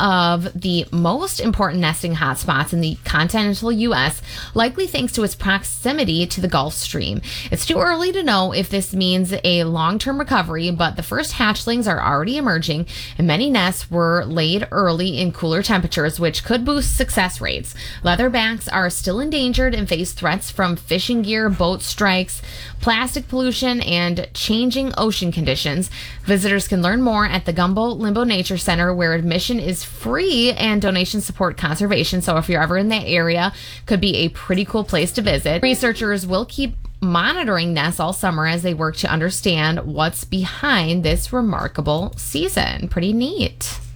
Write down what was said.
of the most important nesting hotspots in the continental U.S., likely thanks to its proximity to the Gulf Stream. It's too early to know if this means a long-term recovery, but the first hatchlings are already emerging, and many nests were laid early in cooler temperatures, which could boost success rates. Leatherbacks are still endangered and face threats from fishing gear, boat strikes, plastic pollution, and changing ocean conditions. Visitors can learn more at the Gumbo Limbo Nature Center, where admission is free and donations support conservation. So if you're ever in that area, could be a pretty cool place to visit. Researchers will keep monitoring nests all summer as they work to understand what's behind this remarkable season. Pretty neat.